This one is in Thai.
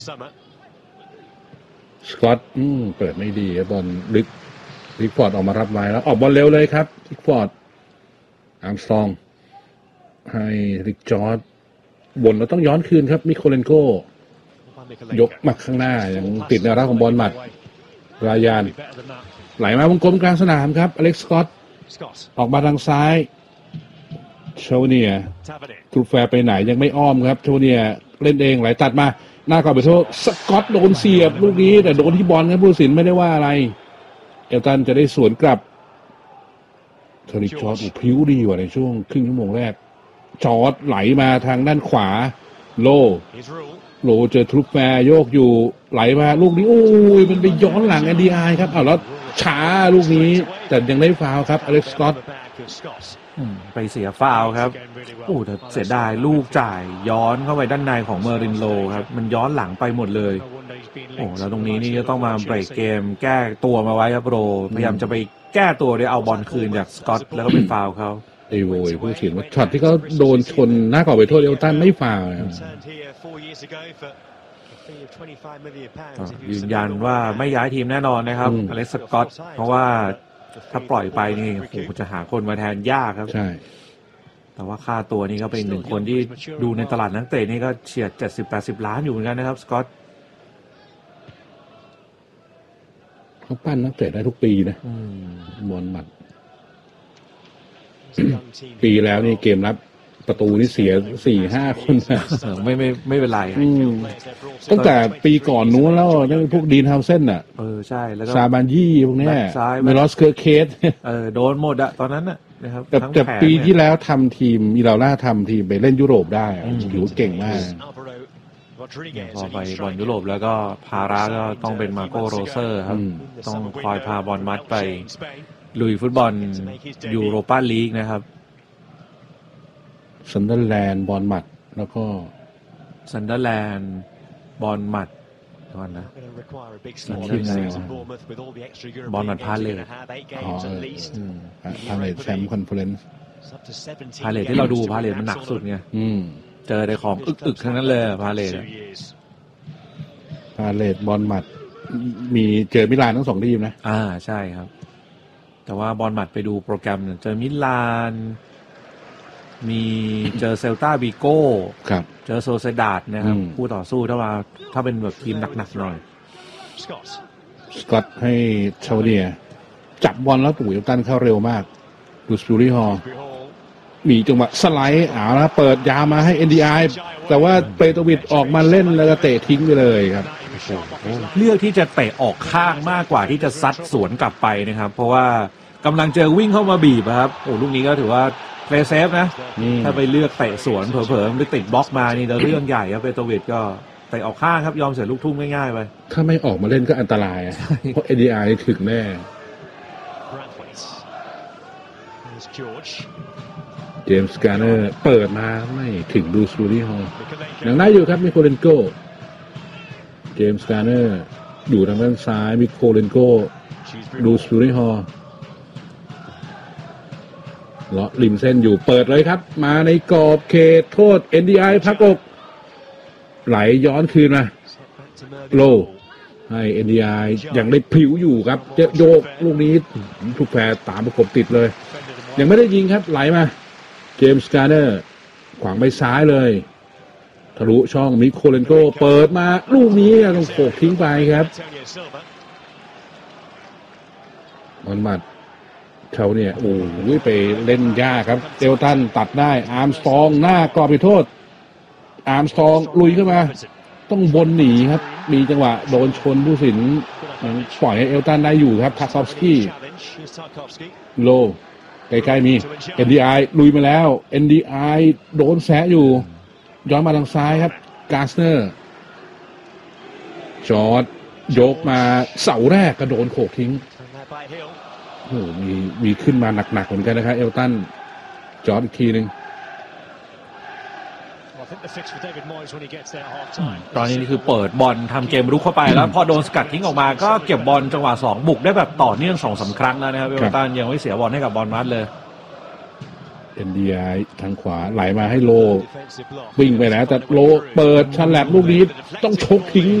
สกอตเปิดไม่ดีบอลริกฟอร์ดออกมารับไว้แล้วออกบอลเร็วเลยครับริกฟอร์ดอาร์มสตรองให้ริกจอร์ดบนเราต้องย้อนคืนครับมิโคเลนโกยกมาข้างหน้ายังติดแนวรับของบอลหมัดรายานไหลมาวงกลมกลางสนามครับอเล็กซ์สกอตออกมาทางซ้ายโชเนียทรูแฟร์ไปไหนยังไม่อ้อมครับโชเนียเล่นเองไหลตัดมาหน้ากรอบไปโทษสกอตโดนเสียบลูกนี้แต่โดนที่บอลครับผู้ตัดสินไม่ได้ว่าอะไรเอลตันจะได้สวนกลับเทอริกจอร์ดพลิ้วดีกว่าในช่วงครึ่งชั่วโมงแรกจอร์ดไหลมาทางด้านขวาโลเจอทรูแฟร์โยกอยู่ไหลมาลูกนี้โอ้ยมันไปย้อนหลัง NDI ครับแล้วช้าลูกนี้แต่ยังได้ฟาวล์ครับอเล็กซ์สกอตไปเสียฟาวล์ครับแต่เสียดายลูกจ่ายย้อนเข้าไปด้านในของเมอรินโลครับมันย้อนหลังไปหมดเลยแล้วตรงนี้นี่จะต้องมาเบรกเกมแก้ตัวมาไว้ครับโรพยายามจะไปแก้ตัวด้วยเอาบอลคืนจากสกอตแล้วก็เป็นฟาวล์เขาโวยผู้ฉีดว่าช็อตที่เขาโดนชนหน้ากรอบไปโทษเอลตันไม่ฟาวล์ยืนยันว่าไม่ย้ายทีมแน่นอนนะครับอเล็กซ์สกอตเพราะว่าถ้าปล่อยไปนี่โอ้โหจะหาคนมาแทนยากครับใช่แต่ว่าค่าตัวนี่ก็เป็นหนึ่งคนที่ดูในตลาดนักเตะนี่ก็เฉียด 70-80 ล้านอยู่เหมือนกันนะครับสกอตเขาปั้นนักเตะได้ทุกปีนะบอลหมัดปีแล้วนี่เกมรับประตูนี่เสีย 4-5 คนไม่เป็นไรตั้งแต่ปีก่อนนู้นแล้วนั่นพวกดีนทาวเซนน่ะใช่แล้วก็ซาบานยี่พวกนี้เมลอสเคอร์เคสโดนหมดอะตอนนั้นนะครับแต่ปีที่แล้วทำทีมอีราล่าทำทีมไปเล่นยุโรปได้ถือว่าเก่งมากพอไปบอลยุโรปแล้วก็ภาระก็ต้องเป็นมาโกโรเซอร์ครับต้องคอยพาบอลมัดไปลุยฟุตบอลยูโรปาลีกนะครับซันเดอร์แลนด์บอลหมัดแล้วก็ซันเดอร์แลนด์บอลหมัดก่อนนะทีมไหนบอลหมัดพาเลทพาเลทแชมป์คอนเฟอเรนซ์พาเลทที่เราดูพาเลทมันหนักสุดไงเจอในของอึกๆทั้งนั้นเลยพาเลทบอลหมัดมีเจอมิลานทั้ง2ทีมนะใช่ครับแต่ว่าบอลหมัดไปดูโปรแกรมเจอมิลานมีเจอเซลตาบิโก้เจอโซเซดาดนะครับผู้ต่อสู้ถ้าเป็นแบบทีมหนักๆหน่อยสกอตให้ชาวเนียจับบอลแล้วตู่เอลตันเข้าเร็วมากดูสปูรี่ฮอลมีจังหวะสไลด์แล้วเปิดยามาให้ NDI แต่ว่าเปโตวิชออกมาเล่นแล้วก็เตะทิ้งไปเลยครับเลือกที่จะเตะออกข้างมากกว่าที่จะซัดสวนกลับไปนะครับเพราะว่ากำลังเจอวิ่งเข้ามาบีบครับลูกนี้ก็ถือว่าเพลย์เซฟนะถ้าไปเลือกเตะสวนเผลอๆไปติดบล็อกมานี่เรื่องใหญ่ครับเปโตวิชก็เตะออกข้างครับยอมเสียลูกทุ่งง่ายๆไปถ้าไม่ออกมาเล่นก็อันตรายเพราะ NDI ถึงแน่เจมส์การ์เนอร์เปิดมาไม่ถึงดูสตูดี้ฮอลยังได้อยู่ครับมิโคเลนโกเจมส์การ์เนอร์อยู่ทางด้านซ้ายมิโคเลนโกดูสตูดี้ฮอลเลาะริมเส้นอยู่เปิดเลยครับมาในกรอบเขตโทษ NDI พักอกไหลย้อนคืนมาโลให้ NDI ยังได้ผิวอยู่ครับจะโยกลูกนี้ทุกแพรตามประกบติดเลยยังไม่ได้ยิงครับไหลมาเจมส์การ์เนอร์ขวางไปซ้ายเลยทะลุช่องมิโคเลนโกเปิดมาลูกนี้ต้องโขกทิ้งไปครับบอลหมัดเขาเนี่ยโอ้ยไปเล่นยากครับเอลตันตัดได้อาร์มสตรองหน้ากรอบไปโทษอาร์มสตรองลุยขึ้นมาต้องบนหนีครับมีจังหวะโดนชนผู้สินยังปล่อยให้เอลตันได้อยู่ครับทาร์คอฟสกี้โลใกล้ๆมี NDI ลุยมาแล้ว NDI โดนแซะอยู่ย้อนมาทางซ้ายครับกาสเนอร์จอร์ดยกมาเสาแรกกระโดนโขกทิ้งโอ้มีขึ้นมาหนักๆเหมือนกันนะครับเอลตันจอร์ดอีกทีนึงตอนนี้นี่คือเปิดบอลทำเกมรุกเข้าไปแล้วพอโดนสกัดทิ้งออกมาก็เก็บบอลจังหวะ2บุกได้แบบต่อเนื่อง 2-3 ครั้งแล้วนะครับเอลตันยังไม่เสียบอลให้กับบอลมัดเลย NDI ทางขวาไหลมาให้โลวิ่งไปแล้วแต่โลเปิดฉลับลูกนี้ต้องชกทิ้ง